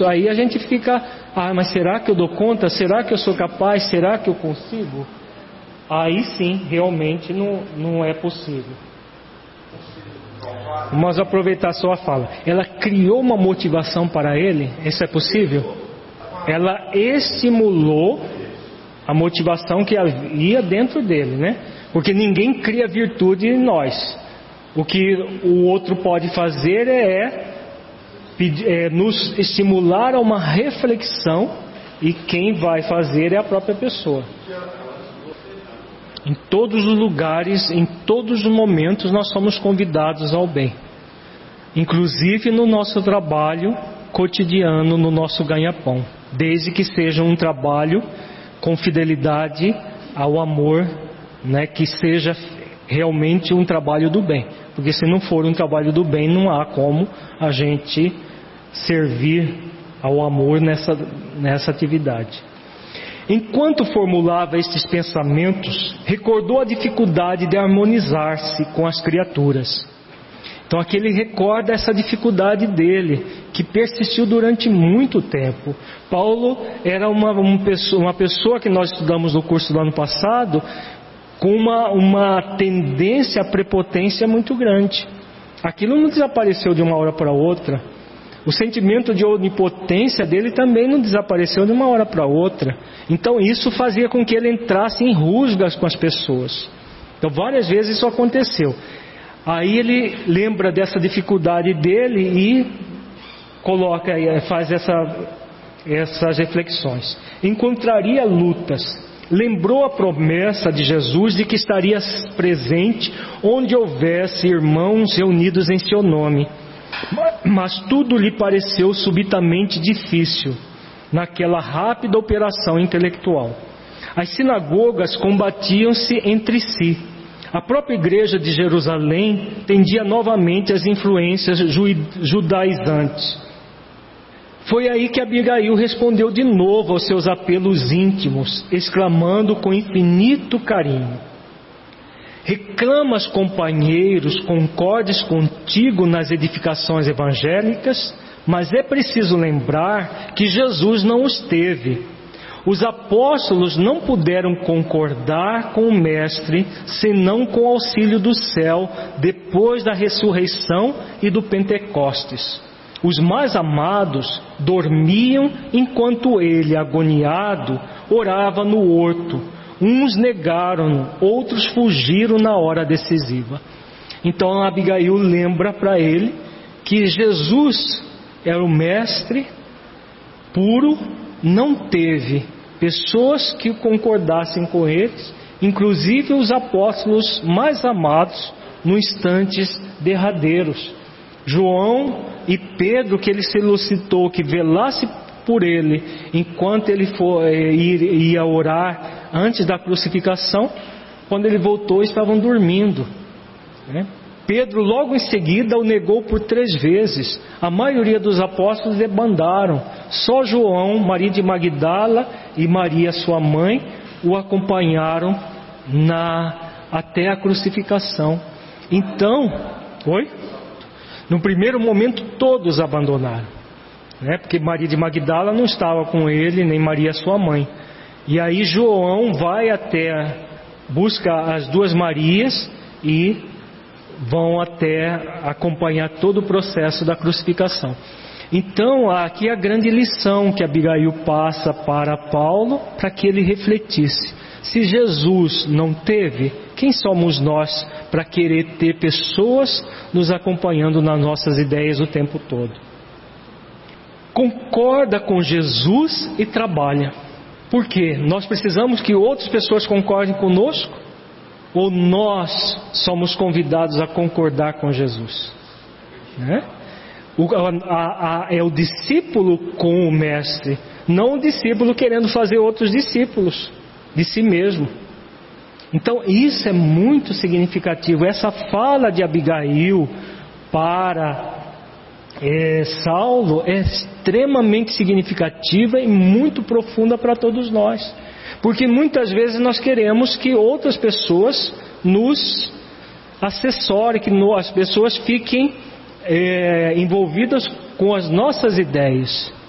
isso, aí a gente fica, mas será que eu dou conta? Será que eu sou capaz? Será que eu consigo? Aí sim, realmente não é possível. Vamos aproveitar só a fala. Ela criou uma motivação para ele? Isso é possível? Ela estimulou a motivação que havia dentro dele, né? Porque ninguém cria virtude em nós. O que o outro pode fazer é nos estimular a uma reflexão, e quem vai fazer é a própria pessoa. Em todos os lugares, em todos os momentos, nós somos convidados ao bem. Inclusive no nosso trabalho cotidiano, no nosso ganha-pão. Desde que seja um trabalho com fidelidade ao amor, né, que seja realmente um trabalho do bem. Porque se não for um trabalho do bem, não há como a gente servir ao amor nessa atividade. Enquanto formulava estes pensamentos, recordou a dificuldade de harmonizar-se com as criaturas. Então aqui ele recorda essa dificuldade dele, que persistiu durante muito tempo. Paulo era uma pessoa que nós estudamos no curso do ano passado, com uma tendência à prepotência muito grande. Aquilo não desapareceu de uma hora para outra. O sentimento de onipotência dele também não desapareceu de uma hora para outra. Então isso fazia com que ele entrasse em rusgas com as pessoas. Então várias vezes isso aconteceu. Aí ele lembra dessa dificuldade dele e faz essas reflexões. Encontraria lutas. Lembrou a promessa de Jesus de que estaria presente onde houvesse irmãos reunidos em seu nome. Mas tudo lhe pareceu subitamente difícil naquela rápida operação intelectual. As sinagogas combatiam-se entre si. A própria igreja de Jerusalém tendia novamente as influências judaizantes. Foi aí que Abigail respondeu de novo aos seus apelos íntimos, exclamando com infinito carinho: reclamas, companheiros, concordes contigo nas edificações evangélicas, mas é preciso lembrar que Jesus não os teve. Os apóstolos não puderam concordar com o Mestre, senão com o auxílio do céu, depois da ressurreição e do Pentecostes. Os mais amados dormiam enquanto ele, agoniado, orava no horto. Uns negaram-no, outros fugiram na hora decisiva. Então Abigail lembra para ele que Jesus era o Mestre puro, não teve pessoas que concordassem com eles, inclusive os apóstolos mais amados, nos instantes derradeiros. João e Pedro, que ele solicitou que velasse por ele enquanto ele ia orar antes da crucificação, quando ele voltou estavam dormindo, né? Pedro logo em seguida o negou por 3 vezes. A maioria dos apóstolos debandaram. Só João, Maria de Magdala e Maria sua mãe o acompanharam até a crucificação. Então, no primeiro momento todos abandonaram, né? Porque Maria de Magdala não estava com ele, nem Maria sua mãe. E aí João busca as 2 Marias e vão até acompanhar todo o processo da crucificação. Então aqui é a grande lição que Abigail passa para Paulo, para que ele refletisse: se Jesus não teve, quem somos nós para querer ter pessoas nos acompanhando nas nossas ideias o tempo todo? Concorda com Jesus e trabalha. Por quê? Nós precisamos que outras pessoas concordem conosco? Ou nós somos convidados a concordar com Jesus? Né? É o discípulo com o Mestre, não o discípulo querendo fazer outros discípulos de si mesmo. Então isso é muito significativo. Essa fala de Abigail para Saulo é extremamente significativa e muito profunda para todos nós. Porque muitas vezes nós queremos que outras pessoas nos assessorem, que as pessoas fiquem envolvidas com as nossas ideias.